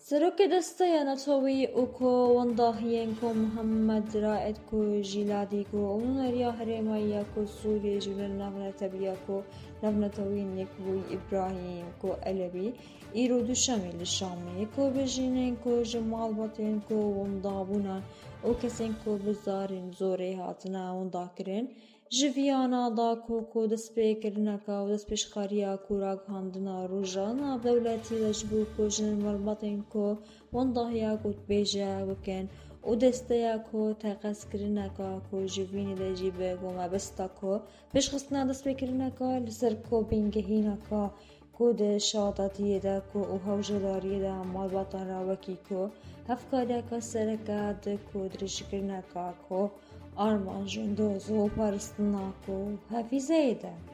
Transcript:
سەرۆکە دەستەیە نەتەوەی ئوکۆ وەنداهیێن کۆ محەممەد رائد کۆ ژیلادی کۆ ئەونەریا هەرێمایە کۆ سووریە ژولە ناونەتەبیە کۆ نەڤنەتەوەی نێکبووی ئیبراهیم کۆ ئەلەوی ئیرۆ دووشەمی لە شامیە کۆ بەژینێن کۆ ژەماڵ بەتێن کۆ وەندابوونان ئەو کەسێن کۆ بزارین زۆرەی هاتنە وەنداکردن ژڤیانادا کۆ دەستپێکردنەکە و دەستپێشخاریە کوراگەهاندنە ڕۆژە ناودەوڵەتی لەشبوو کۆ ژن مەڵبەتین کۆ وەنداهەیە گوتبێژە بکەن و دەستەیە کۆ تەقەسکردنەکە کۆ ژڤینی دەژی بە گۆمەبەستە کۆ پێشخستنە دەستپێکردنەکە لەسەر کۆ بینگەهینەکە کۆ دەشادەتیەدا کۆ و هەوژەداریەدا مەڵبەتەنراوەکی کۆ هەفکاریەکە سەرەکە کۆ درێژکردنەکە کۆ ئارمانژێن دۆز و پارستنە کۆ هەفیزەیەدا